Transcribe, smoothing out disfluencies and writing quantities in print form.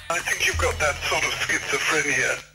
I think you've got that sort of schizophrenia.